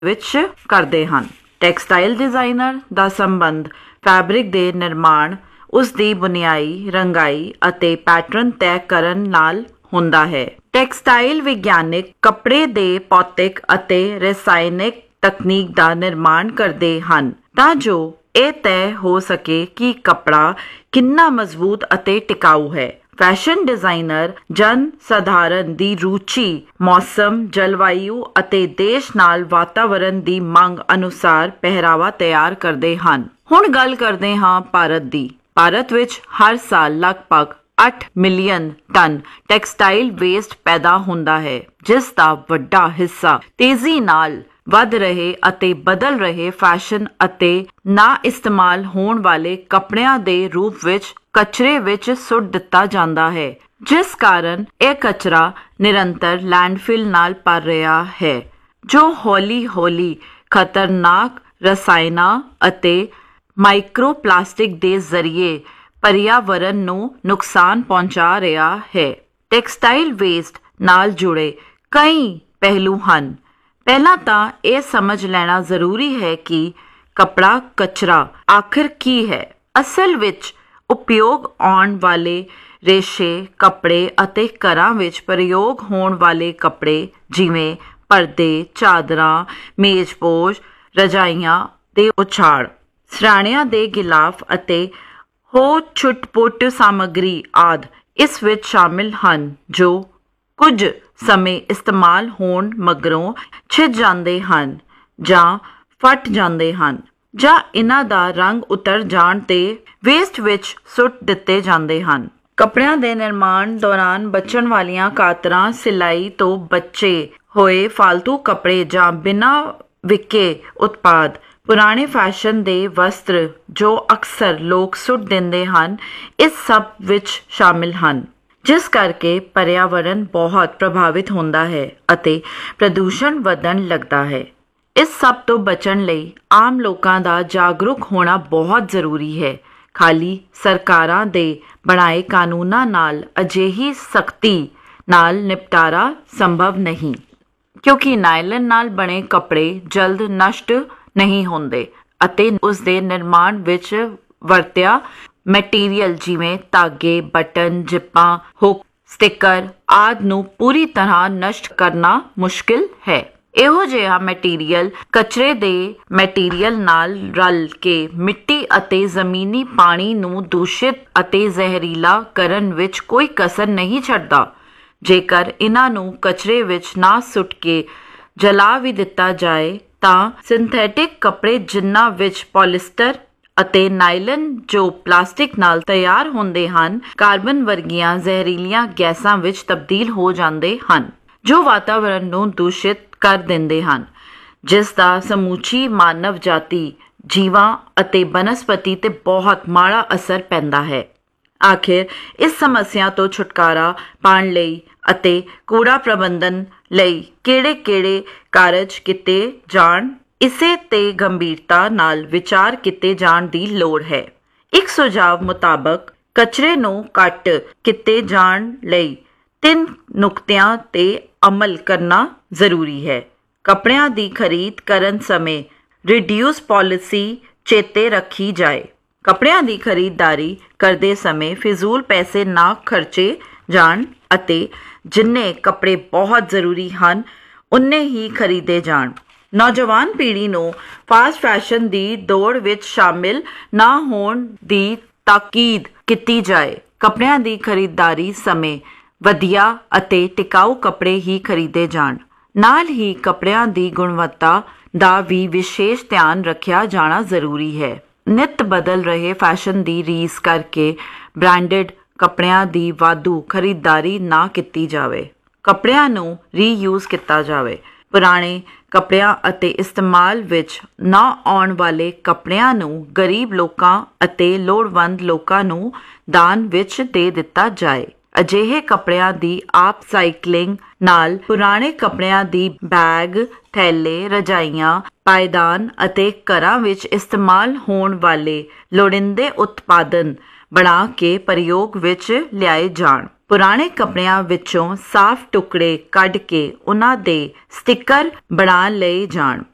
ਵਿੱਚ ਕਰਦੇ ਹਨ। ਟੈਕਸਟਾਈਲ ਡਿਜ਼ਾਈਨਰ ਦਾ ਸੰਬੰਧ ਫੈਬਰਿਕ ਦੇ ਨਿਰਮਾਣ, ਉਸ ਦੀ ਬੁਣਾਈ, ਰੰਗਾਈ ਅਤੇ ਪੈਟਰਨ ਤੈਅ ਕਰਨ ਨਾਲ ਹੁੰਦਾ ਹੈ। ਟੈਕਸਟਾਈਲ ਵਿਗਿਆਨਕ ਕੱਪੜੇ ਦੇ ਭੌਤਿਕ ਅਤੇ ਰਸਾਇਣਕ ਤਕਨੀਕ ਦਾ ਨਿਰਮਾਣ ਕਰਦੇ ਹਨ ਤਾਂ ਜੋ ਇਹ ਤੈਅ ਹੋ ਸਕੇ ਕਿ ਕੱਪੜਾ ਕਿੰਨਾ ਮਜ਼ਬੂਤ ਅਤੇ ਟਿਕਾਊ ਹੈ। ਫੈਸ਼ਨ ਡਿਜ਼ਾਈਨਰ ਜਨ ਸਾਧਾਰਨ ਦੀ ਰੁਚੀ, ਮੌਸਮ, ਜਲਵਾਯੂ ਅਤੇ ਦੇਸ਼ ਨਾਲ ਵਾਤਾਵਰਣ ਦੀ ਮੰਗ ਅਨੁਸਾਰ ਪਹਿਰਾਵਾ ਤਿਆਰ ਕਰਦੇ ਹਨ। ਹੁਣ ਗੱਲ ਕਰਦੇ ਹਾਂ ਭਾਰਤ ਦੀ। ਭਾਰਤ ਵਿੱਚ ਹਰ ਸਾਲ ਲਗਭਗ 8 ਮਿਲੀਅਨ ਟਨ ਟੈਕਸਟਾਈਲ ਵੇਸਟ ਪੈਦਾ ਹੁੰਦਾ ਹੈ, ਜਿਸ ਦਾ ਵੱਡਾ ਹਿੱਸਾ ਤੇਜ਼ੀ ਨਾਲ ਵੱਧ ਰਹੇ ਅਤੇ ਬਦਲ ਰਹੇ ਫੈਸ਼ਨ ਅਤੇ ਨਾ ਇਸਤੇਮਾਲ ਹੋਣ ਵਾਲੇ ਕੱਪੜਿਆਂ ਦੇ ਰੂਪ ਵਿੱਚ ਕਚਰੇ ਵਿੱਚ ਸੁੱਟ ਦਿੱਤਾ ਜਾਂਦਾ ਹੈ, ਜਿਸ ਕਾਰਨ ਇਹ ਕਚਰਾ ਨਿਰੰਤਰ ਲੈਂਡਫਿਲ ਨਾਲ ਭਰ ਰਿਹਾ ਹੈ, ਜੋ ਹੌਲੀ-ਹੌਲੀ ਖਤਰਨਾਕ ਰਸਾਇਣਾਂ ਅਤੇ ਮਾਈਕਰੋਪਲਾਸਟਿਕ ਦੇ ਜ਼ਰੀਏ ਪਰਿਆਵਰਣ ਨੂੰ ਨੁਕਸਾਨ ਪਹੁੰਚਾ ਰਿਹਾ ਹੈ। ਟੈਕਸਟਾਈਲ ਵੇਸਟ ਨਾਲ ਜੁੜੇ ਕਈ ਪਹਿਲੂ ਹਨ। ਪਹਿਲਾਂ ਤਾਂ ਇਹ ਸਮਝ ਲੈਣਾ ਜ਼ਰੂਰੀ ਹੈ ਕਿ ਕੱਪੜਾ ਕਚਰਾ ਆਖਿਰ ਕੀ ਹੈ। ਅਸਲ ਵਿੱਚ ਉਪਯੋਗ ਆਉਣ ਵਾਲੇ ਰੇਸ਼ੇ ਕੱਪੜੇ ਅਤੇ ਘਰਾਂ ਵਿੱਚ ਪ੍ਰਯੋਗ ਹੋਣ ਵਾਲੇ ਕੱਪੜੇ ਜਿਵੇਂ ਪਰਦੇ, ਚਾਦਰਾਂ, ਮੇਜ਼ਪੋਸ਼, ਰਜਾਈਆਂ ਦੇ ਉਛਾੜ, ਸਿਰਹਾਣਿਆਂ ਦੇ ਗਿਲਾਫ ਅਤੇ ਹੋਰ ਛੁੱਟ-ਪੁੱਟ ਸਾਮੱਗਰੀ ਆਦਿ ਇਸ ਵਿੱਚ ਸ਼ਾਮਿਲ ਹਨ, ਜੋ ਕੁਝ ਸਮੇਂ ਇਸਤੇਮਾਲ ਹੋਣ ਮਗਰੋਂ ਛਿੱਜ ਜਾਂਦੇ ਹਨ ਜਾਂ ਫਟ ਜਾਂਦੇ ਹਨ, ਜਾਂ ਇਹਨਾਂ ਦਾ ਰੰਗ ਉਤਰ ਜਾਣ ਤੇ ਵੇਸਟ ਵਿੱਚ ਸੁੱਟ ਦਿੱਤੇ ਜਾਂਦੇ ਹਨ। ਕੱਪੜਿਆਂ ਦੇ ਨਿਰਮਾਣ ਦੌਰਾਨ ਬਚਣ ਵਾਲੀਆਂ ਕਾਤਰਾਂ, ਸਿਲਾਈ ਤੋਂ ਬਚੇ ਹੋਏ ਫਾਲਤੂ ਕੱਪੜੇ ਜਾਂ ਬਿਨਾਂ ਵਿਕੇ ਉਤਪਾਦ, ਪੁਰਾਣੇ ਫੈਸ਼ਨ ਦੇ ਵਸਤਰ ਜੋ ਅਕਸਰ ਲੋਕ ਸੁੱਟ ਦਿੰਦੇ ਹਨ, ਇਸ ਸਭ ਵਿੱਚ ਸ਼ਾਮਿਲ ਹਨ, ਜਿਸ ਕਰਕੇ ਪਰਿਆਵਰਣ ਬਹੁਤ ਪ੍ਰਭਾਵਿਤ ਹੁੰਦਾ ਹੈ ਅਤੇ ਪ੍ਰਦੂਸ਼ਣ ਵਧਣ ਲੱਗਦਾ ਹੈ। ਇਸ ਸਭ ਤੋਂ ਬਚਣ ਲਈ ਆਮ ਲੋਕਾਂ ਦਾ ਜਾਗਰੂਕ ਹੋਣਾ ਬਹੁਤ ਜ਼ਰੂਰੀ ਹੈ। ਖਾਲੀ ਸਰਕਾਰਾਂ ਦੇ ਬਣਾਏ ਕਾਨੂੰਨਾਂ ਨਾਲ ਅਜਿਹੀ ਸਖਤੀ ਨਾਲ ਨਿਪਟਾਰਾ ਸੰਭਵ ਨਹੀਂ, ਕਿਉਂਕਿ ਨਾਇਲਨ ਨਾਲ ਬਣੇ ਕੱਪੜੇ ਜਲਦ ਨਸ਼ਟ ਨਹੀਂ ਹੁੰਦੇ ਅਤੇ ਉਸ ਦੇ ਨਿਰਮਾਣ ਵਿੱਚ ਵਰਤਿਆ ਮਟੀਰੀਅਲ ਜਿਵੇਂ ਧਾਗੇ, ਬਟਨ, ਜਿੱਪਾਂ, ਹੁੱਕ, ਸਟਿੱਕਰ ਆਦਿ ਨੂੰ ਪੂਰੀ ਤਰ੍ਹਾਂ ਨਸ਼ਟ ਕਰਨਾ ਮੁਸ਼ਕਿਲ ਹੈ। ਇਹੋ ਜਿਹਾ ਮਟੀਰੀਅਲ ਕਚਰੇ ਦੇ ਮਟੀਰੀਅਲ ਨਾਲ ਰਲ ਕੇ ਮਿੱਟੀ ਅਤੇ ਜ਼ਮੀਨੀ ਪਾਣੀ ਨੂੰ ਦੂਸ਼ਿਤ ਅਤੇ ਜ਼ਹਿਰੀਲਾ ਕਰਨ ਵਿੱਚ ਕੋਈ ਕਸਰ ਨਹੀਂ ਛੱਡਦਾ। ਜੇਕਰ ਇਹਨਾਂ ਨੂੰ ਕਚਰੇ ਵਿੱਚ ਨਾ ਸੁੱਟ ਕੇ ਜਲਾ ਵੀ ਦਿੱਤਾ ਜਾਏ ਤਾਂ ਸਿੰਥੈਟਿਕ ਕੱਪੜੇ ਜਿਨ੍ਹਾਂ ਵਿੱਚ ਪੋਲੀਸਟਰ ਅਤੇ ਨਾਇਲਨ ਜੋ ਪਲਾਸਟਿਕ ਨਾਲ ਤਿਆਰ ਹੁੰਦੇ ਹਨ, ਕਾਰਬਨ ਵਰਗੀਆਂ ਜ਼ਹਿਰੀਲੀਆਂ ਗੈਸਾਂ ਵਿੱਚ ਤਬਦੀਲ ਹੋ ਜਾਂਦੇ ਹਨ, ਜੋ ਵਾਤਾਵਰਣ ਨੂੰ ਦੂਸ਼ਿਤ ਕਰ ਦਿੰਦੇ ਹਨ, ਜਿਸ ਦਾ ਸਮੁੱਚੀ ਮਾਨਵ ਜਾਤੀ, ਜੀਵਾਂ ਅਤੇ ਬਨਸਪਤੀ ਤੇ ਬਹੁਤ ਮਾੜਾ ਅਸਰ ਪੈਂਦਾ ਹੈ। ਆਖਿਰ ਇਸ ਸਮੱਸਿਆ ਤੋਂ ਛੁਟਕਾਰਾ ਪਾਉਣ ਲਈ ਅਤੇ ਕੂੜਾ ਪ੍ਰਬੰਧਨ ਲਈ ਕਿਹੜੇ ਕਾਰਜ ਕੀਤੇ ਜਾਣ, ਇਸੇ ਤੇ ਗੰਭੀਰਤਾ ਨਾਲ ਵਿਚਾਰ ਕੀਤੇ ਜਾਣ ਦੀ ਲੋੜ ਹੈ। ਇੱਕ ਸੁਝਾਅ ਮੁਤਾਬਕ ਕਚਰੇ ਨੂੰ ਘੱਟ ਕੀਤੇ ਜਾਣ ਲਈ 3 ਨੁਕਤਿਆਂ ਤੇ ਅਮਲ ਕਰਨਾ ਜ਼ਰੂਰੀ ਹੈ। ਕੱਪੜਿਆਂ ਦੀ ਖਰੀਦ ਕਰਨ ਸਮੇਂ ਰਿਡਿਊਸ ਪਾਲਿਸੀ ਚੇਤੇ ਰੱਖੀ ਜਾਏ। ਕੱਪੜਿਆਂ ਦੀ ਖਰੀਦਦਾਰੀ ਕਰਦੇ ਸਮੇਂ ਫਿਜ਼ੂਲ ਪੈਸੇ ਨਾ ਖਰਚੇ ਜਾਣ ਅਤੇ ਜਿੰਨੇ ਕੱਪੜੇ ਬਹੁਤ ਜ਼ਰੂਰੀ ਹਨ ਉਨੇ ਹੀ ਖਰੀਦੇ ਜਾਣ। ਨੌਜਵਾਨ ਪੀੜ੍ਹੀ ਨੂੰ ਫਾਸਟ ਫੈਸ਼ਨ ਦੀ ਦੌੜ ਵਿੱਚ ਸ਼ਾਮਿਲ ਨਾ ਹੋਣ ਦੀ ਤਾਕੀਦ ਕੀਤੀ ਜਾਏ। ਕੱਪੜਿਆਂ ਦੀ ਖਰੀਦਦਾਰੀ ਸਮੇਂ ਵਧੀਆ ਅਤੇ ਟਿਕਾਊ ਕੱਪੜੇ ਹੀ ਖਰੀਦੇ ਜਾਣ। ਨਾਲ ਹੀ ਕੱਪੜਿਆਂ ਦੀ ਗੁਣਵੱਤਾ ਦਾ ਵੀ ਵਿਸ਼ੇਸ਼ ਧਿਆਨ ਰੱਖਿਆ ਜਾਣਾ ਜ਼ਰੂਰੀ ਹੈ। ਨਿੱਤ ਬਦਲ ਰਹੇ ਫੈਸ਼ਨ ਦੀ ਰੀਸ ਕਰਕੇ ਬ੍ਰਾਂਡਡ ਕੱਪੜਿਆਂ ਦੀ ਵਾਧੂ ਖਰੀਦਦਾਰੀ ਨਾ ਕੀਤੀ ਜਾਵੇ। ਕੱਪੜਿਆਂ ਨੂੰ ਰੀਯੂਜ਼ ਕੀਤਾ ਜਾਵੇ। ਪੁਰਾਣੇ ਕੱਪੜਿਆਂ ਅਤੇ ਇਸਤੇਮਾਲ ਵਿੱਚ ਨਾ ਆਉਣ ਵਾਲੇ ਕੱਪੜਿਆਂ ਨੂੰ ਗਰੀਬ ਲੋਕਾਂ ਅਤੇ ਲੋੜਵੰਦ ਲੋਕਾਂ ਨੂੰ ਦਾਨ ਵਿੱਚ ਦੇ ਦਿੱਤਾ ਜਾਏ। ਅਜਿਹੇ ਕੱਪੜਿਆਂ ਦੀ ਆਪਸਾਈਕਲਿੰਗ ਨਾਲ ਪੁਰਾਣੇ ਕੱਪੜਿਆਂ ਦੀ ਬੈਗ, ਥੈਲੇ, ਰਜਾਈਆਂ, ਪਾਇਦਾਨ ਅਤੇ ਘਰਾਂ ਵਿੱਚ ਇਸਤੇਮਾਲ ਹੋਣ ਵਾਲੇ ਲੋੜੀਂਦੇ ਉਤਪਾਦਨ ਬਣਾ ਕੇ ਪ੍ਰਯੋਗ ਵਿੱਚ ਲਿਆਏ ਜਾਣ। ਪੁਰਾਣੇ ਕੱਪੜਿਆਂ ਵਿੱਚੋਂ ਸਾਫ਼ ਟੁਕੜੇ ਕੱਢ ਕੇ ਉਹਨਾਂ ਦੇ ਸਟਿੱਕਰ ਬਣਾ ਲਏ ਜਾਣ।